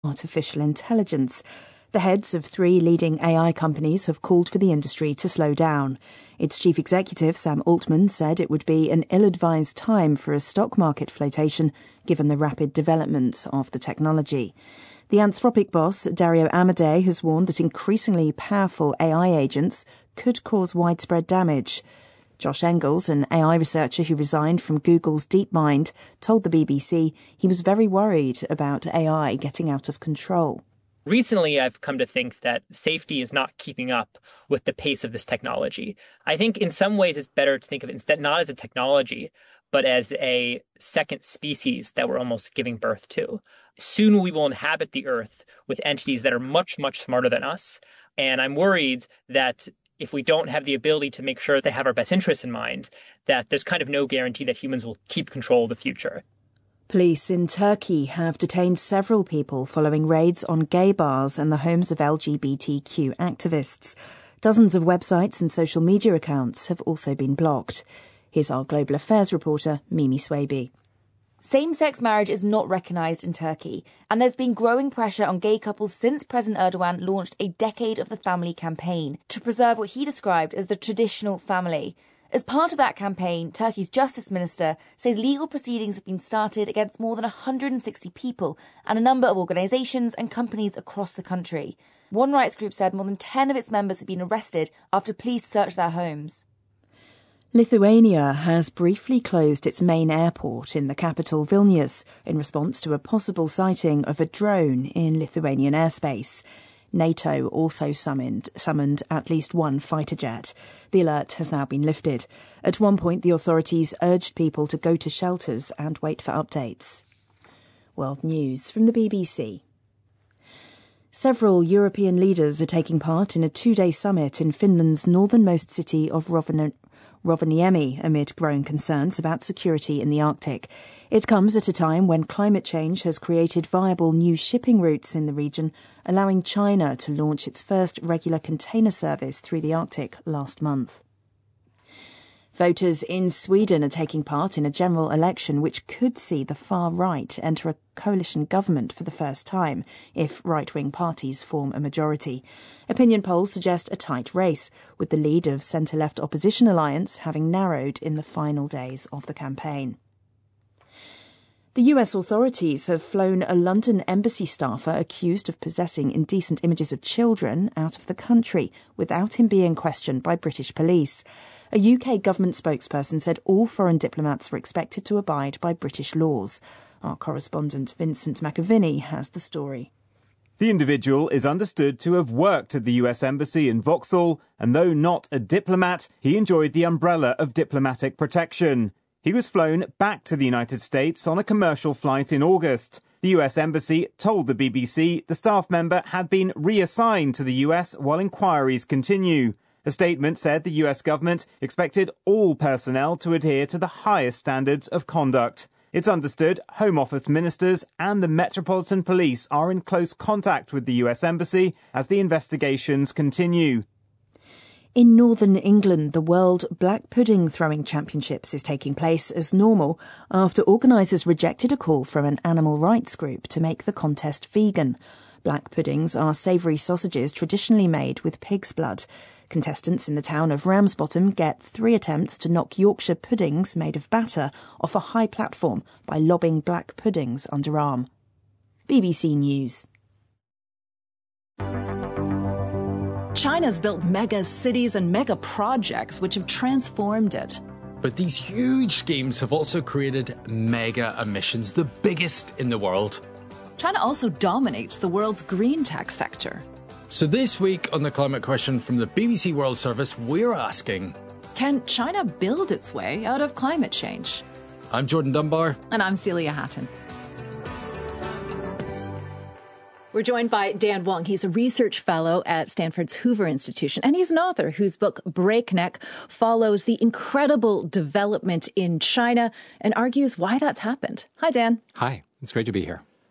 artificial intelligence. The heads of 3 leading AI companies have called for the industry to slow down. Its chief executive, Sam Altman, said it would be an ill-advised time for a stock market flotation given the rapid development of the technology. The Anthropic boss, Dario Amodei, has warned that increasingly powerful AI agents could cause widespread damage. Josh Engels, an AI researcher who resigned from Google's DeepMind, told the BBC he was very worried about AI getting out of control. Recently, I've come to think that safety is not keeping up with the pace of this technology. I think in some ways it's better to think of it instead not as a technology, but as a second species that we're almost giving birth to. Soon we will inhabit the Earth with entities that are much, much smarter than us. And I'm worried that if we don't have the ability to make sure they have our best interests in mind, that there's kind of no guarantee that humans will keep control of the future. Police in Turkey have detained several people following raids on gay bars and the homes of LGBTQ activists. Dozens of websites and social media accounts have also been blocked. Here's our global affairs reporter, Mimi Swaby. Same-sex marriage is not recognised in Turkey, and there's been growing pressure on gay couples since President Erdogan launched a Decade of the Family campaign to preserve what he described as the traditional family. As part of that campaign, Turkey's Justice Minister says legal proceedings have been started against more than 160 people and a number of organisations and companies across the country. One rights group said more than 10 of its members have been arrested after police searched their homes. Lithuania has briefly closed its main airport in the capital Vilnius in response to a possible sighting of a drone in Lithuanian airspace. NATO also summoned at least one fighter jet. The alert has now been lifted. At one point, the authorities urged people to go to shelters and wait for updates. World News from the BBC. Several European leaders are taking part in a 2-day summit in Finland's northernmost city of Rovaniemi amid growing concerns about security in the Arctic. It comes at a time when climate change has created viable new shipping routes in the region, allowing China to launch its first regular container service through the Arctic last month. Voters in Sweden are taking part in a general election which could see the far right enter a coalition government for the first time if right-wing parties form a majority. Opinion polls suggest a tight race, with the lead of centre-left opposition alliance having narrowed in the final days of the campaign. The US authorities have flown a London embassy staffer accused of possessing indecent images of children out of the country without him being questioned by British police. A UK government spokesperson said all foreign diplomats were expected to abide by British laws. Our correspondent Vincent McAviney has the story. The individual is understood to have worked at the US Embassy in Vauxhall, and though not a diplomat, he enjoyed the umbrella of diplomatic protection. He was flown back to the United States on a commercial flight in August. The US Embassy told the BBC the staff member had been reassigned to the US while inquiries continue. A statement said the US government expected all personnel to adhere to the highest standards of conduct. It's understood Home Office ministers and the Metropolitan Police are in close contact with the US Embassy as the investigations continue. In northern England, the World Black Pudding Throwing Championships is taking place as normal after organisers rejected a call from an animal rights group to make the contest vegan. Black puddings are savoury sausages traditionally made with pig's blood. Contestants in the town of Ramsbottom get 3 attempts to knock Yorkshire puddings made of batter off a high platform by lobbing black puddings underarm. BBC News. China's built mega cities and mega projects which have transformed it. But these huge schemes have also created mega emissions, the biggest in the world. China also dominates the world's green tech sector. So this week on The Climate Question from the BBC World Service, we're asking, can China build its way out of climate change? I'm Jordan Dunbar. And I'm Celia Hatton. We're joined by Dan Wang. He's a research fellow at Stanford's Hoover Institution, and he's an author whose book Breakneck follows the incredible development in China and argues why that's happened. Hi, Dan. Hi. It's great to be here.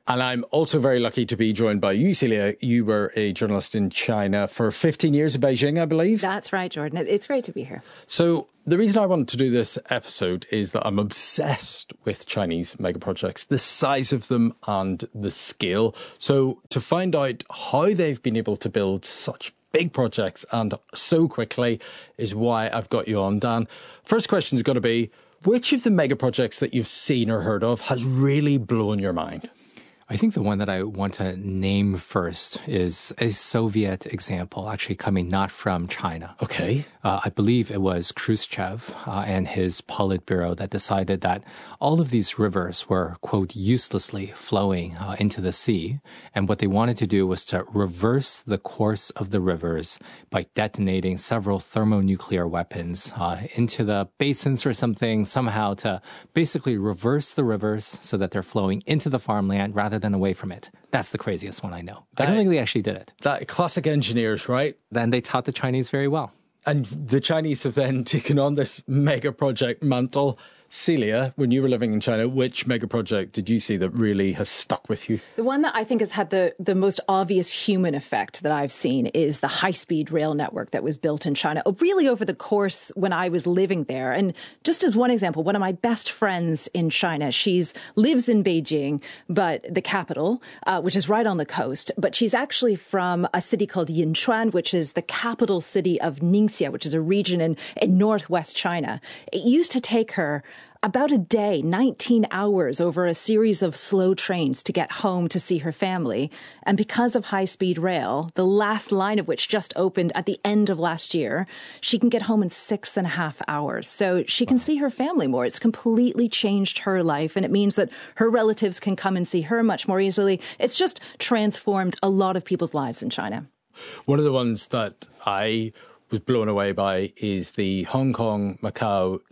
And I'm also very lucky to be joined by you, Celia. You were a journalist in China for 15 years in Beijing, I believe. That's right, Jordan. It's great to be here. So the reason I wanted to do this episode is that I'm obsessed with Chinese megaprojects, the size of them and the scale. So to find out how they've been able to build such big projects and so quickly is why I've got you on, Dan. First question's got to be, which of the megaprojects that you've seen or heard of has really blown your mind? I think the one that I want to name first is a Soviet example, actually coming not from China. Okay. I believe it was Khrushchev and his Politburo that decided that all of these rivers were, quote, uselessly flowing into the sea. And what they wanted to do was to reverse the course of the rivers by detonating several thermonuclear weapons into the basins or something, somehow to basically reverse the rivers so that they're flowing into the farmland rather than away from it. That's the craziest one I know. I don't think they actually did it. That classic engineers, right? Then they taught the Chinese very well. And the Chinese have then taken on this mega project mantle. Celia, when you were living in China, which mega project did you see that really has stuck with you? The one that I think has had the most obvious human effect that I've seen is the high-speed rail network that was built in China, really over the course when I was living there. And just as one example, one of my best friends in China, lives in Beijing, but the capital, which is right on the coast, but she's actually from a city called Yinchuan, which is the capital city of Ningxia, which is a region in northwest China. It used to take her about a day, 19 hours over a series of slow trains to get home to see her family. And because of high-speed rail, the last line of which just opened at the end of last year, she can get home in 6.5 hours. So she can see her family more. It's completely changed her life, and it means that her relatives can come and see her much more easily. It's just transformed a lot of people's lives in China. One of the ones that I was blown away by is the Hong Kong-Macau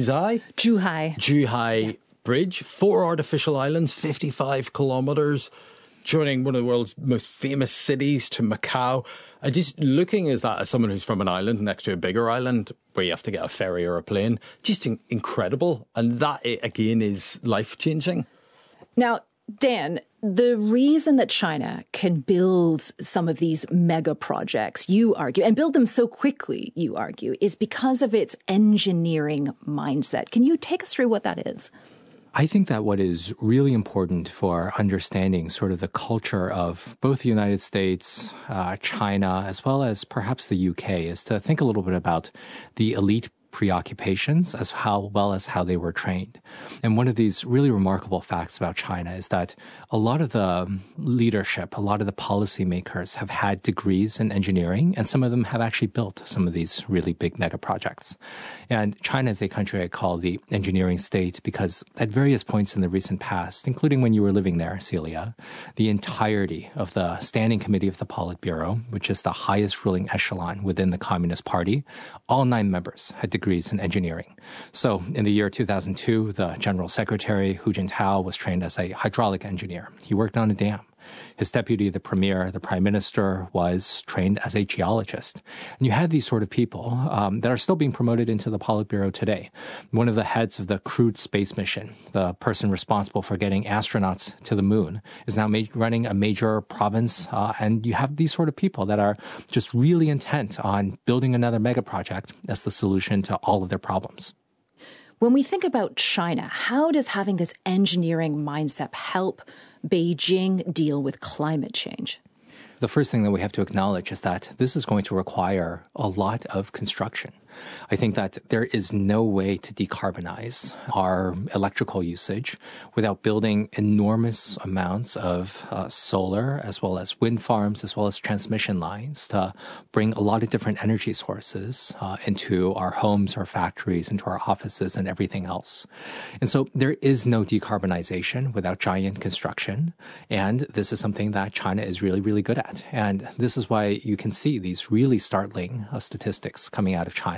Zhuhai Bridge. 4 artificial islands, 55 kilometers, joining one of the world's most famous cities to Macau. And just looking at that as someone who's from an island next to a bigger island where you have to get a ferry or a plane, just incredible. And that, again, is life-changing. Now, Dan, the reason that China can build some of these mega projects, you argue, and build them so quickly, you argue, is because of its engineering mindset. Can you take us through what that is? I think that what is really important for understanding sort of the culture of both the United States, China, as well as perhaps the UK, is to think a little bit about the elite preoccupations as well as how they were trained. And one of these really remarkable facts about China is that a lot of the leadership, a lot of the policymakers have had degrees in engineering, and some of them have actually built some of these really big mega projects. And China is a country I call the engineering state because at various points in the recent past, including when you were living there, Celia, the entirety of the Standing Committee of the Politburo, which is the highest ruling echelon within the Communist Party, all 9 members had degrees in engineering. So in the year 2002, the General Secretary, Hu Jintao, was trained as a hydraulic engineer. He worked on a dam. His deputy, the premier, the prime minister, was trained as a geologist. And you had these sort of people that are still being promoted into the Politburo today. One of the heads of the crewed space mission, the person responsible for getting astronauts to the moon, is now running a major province. And you have these sort of people that are just really intent on building another mega project as the solution to all of their problems. When we think about China, how does having this engineering mindset help Beijing deal with climate change? The first thing that we have to acknowledge is that this is going to require a lot of construction. I think that there is no way to decarbonize our electrical usage without building enormous amounts of solar, as well as wind farms, as well as transmission lines to bring a lot of different energy sources into our homes, our factories, into our offices, and everything else. And so there is no decarbonization without giant construction. And this is something that China is really, really good at. And this is why you can see these really startling statistics coming out of China.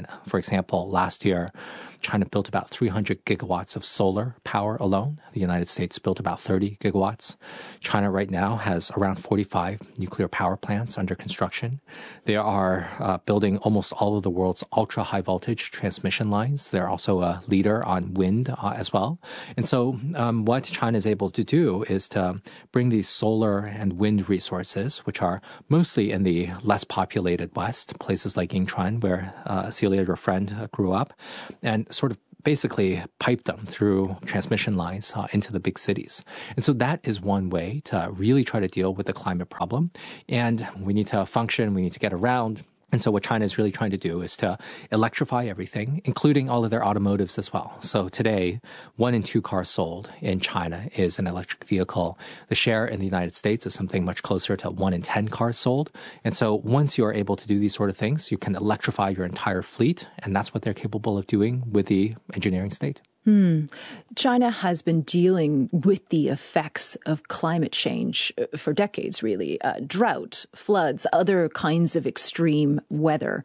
China. For example, last year, China built about 300 gigawatts of solar power alone. The United States built about 30 gigawatts. China right now has around 45 nuclear power plants under construction. They are building almost all of the world's ultra-high voltage transmission lines. They're also a leader on wind as well. And so what China is able to do is to bring these solar and wind resources, which are mostly in the less populated West, places like Yingchuan, where Celia, your friend, grew up, and sort of basically pipe them through transmission lines into the big cities. And so that is one way to really try to deal with the climate problem. And we need to function, we need to get around. And so what China is really trying to do is to electrify everything, including all of their automotives as well. So today, 1 in 2 cars sold in China is an electric vehicle. The share in the United States is something much closer to 1 in 10 cars sold. And so once you are able to do these sort of things, you can electrify your entire fleet. And that's what they're capable of doing with the engineering state. China has been dealing with the effects of climate change for decades, really. Drought, floods, other kinds of extreme weather.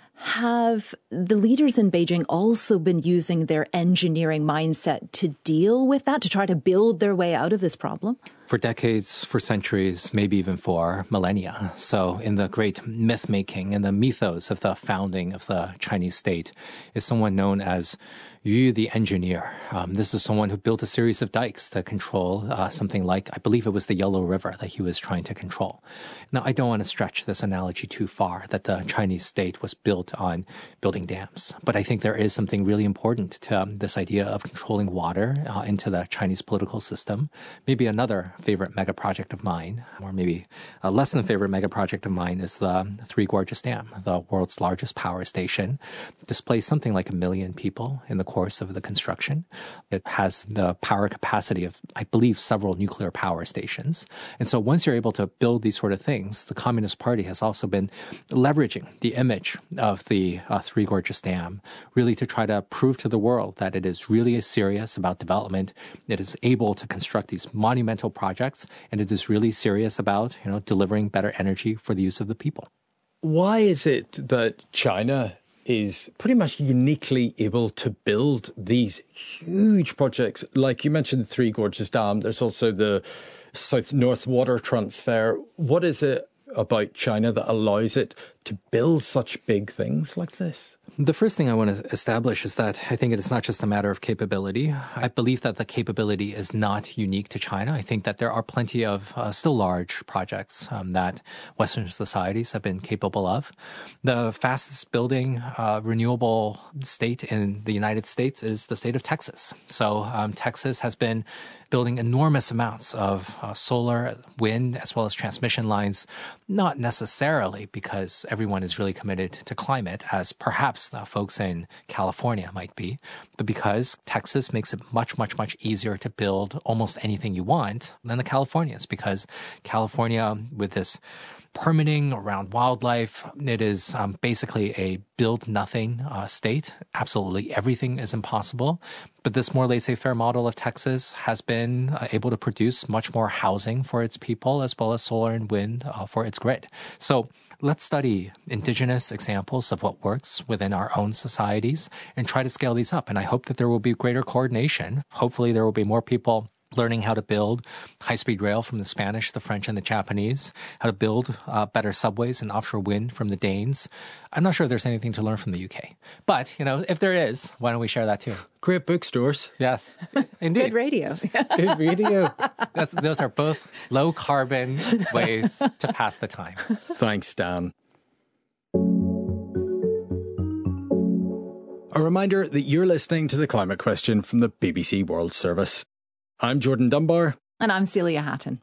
Have the leaders in Beijing also been using their engineering mindset to deal with that, to try to build their way out of this problem? For decades, for centuries, maybe even for millennia. So in the great myth-making and the mythos of the founding of the Chinese state is someone known as Yu the engineer. This is someone who built a series of dikes to control something like, I believe it was the Yellow River that he was trying to control. Now, I don't want to stretch this analogy too far, that the Chinese state was built on building dams. But I think there is something really important to this idea of controlling water into the Chinese political system. Maybe another favorite mega project of mine, or maybe a less than favorite mega project of mine, is the Three Gorges Dam, the world's largest power station. Displays something like 1 million people in the course of the construction. It has the power capacity of, I believe, several nuclear power stations. And so once you're able to build these sort of things, the Communist Party has also been leveraging the image of the Three Gorges Dam really to try to prove to the world that it is really serious about development. It is able to construct these monumental projects, and it is really serious about, delivering better energy for the use of the people. Why is it that China is pretty much uniquely able to build these huge projects? Like you mentioned the Three Gorges Dam, there's also the South-North water transfer. What is it about China that allows it to build such big things like this? The first thing I want to establish is that I think it is not just a matter of capability. I believe that the capability is not unique to China. I think that there are plenty of still large projects that Western societies have been capable of. The fastest building renewable state in the United States is the state of Texas. So Texas has been building enormous amounts of solar, wind, as well as transmission lines, not necessarily because everyone is really committed to climate, as perhaps the folks in California might be, but because Texas makes it much, much, much easier to build almost anything you want than the Californians, because California, with this permitting around wildlife, it is basically a build-nothing state. Absolutely everything is impossible. But this more laissez-faire model of Texas has been able to produce much more housing for its people, as well as solar and wind for its grid. So let's study indigenous examples of what works within our own societies and try to scale these up. And I hope that there will be greater coordination. Hopefully there will be more people learning how to build high-speed rail from the Spanish, the French, and the Japanese, how to build better subways and offshore wind from the Danes. I'm not sure if there's anything to learn from the UK. But, if there is, why don't we share that too? Great bookstores. Yes, indeed. Good radio. Good radio. Those are both low-carbon ways to pass the time. Thanks, Dan. A reminder that you're listening to The Climate Question from the BBC World Service. I'm Jordan Dunbar. And I'm Celia Hatton.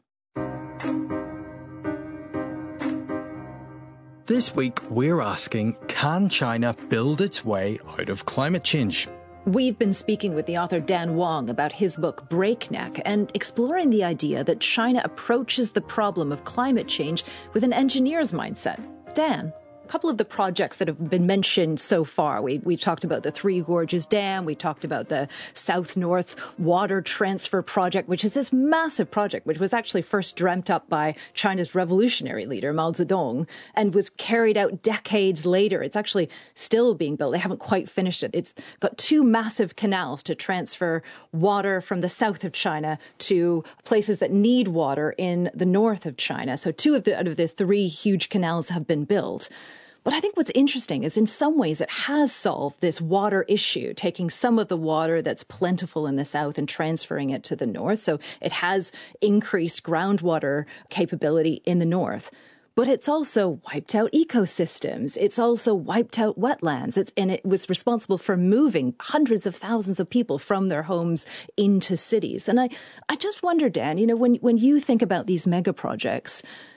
This week, we're asking, can China build its way out of climate change? We've been speaking with the author Dan Wang about his book Breakneck and exploring the idea that China approaches the problem of climate change with an engineer's mindset. Dan, couple of the projects that have been mentioned so far. We talked about the Three Gorges Dam. We talked about the South-North Water Transfer Project, which is this massive project, which was actually first dreamt up by China's revolutionary leader, Mao Zedong, and was carried out decades later. It's actually still being built. They haven't quite finished it. It's got 2 massive canals to transfer water from the south of China to places that need water in the north of China. So 2 out of the 3 huge canals have been built. But I think what's interesting is in some ways it has solved this water issue, taking some of the water that's plentiful in the south and transferring it to the north. So it has increased groundwater capability in the north. But it's also wiped out ecosystems. It's also wiped out wetlands. And it was responsible for moving hundreds of thousands of people from their homes into cities. And I just wonder, Dan, when you think about these mega projects,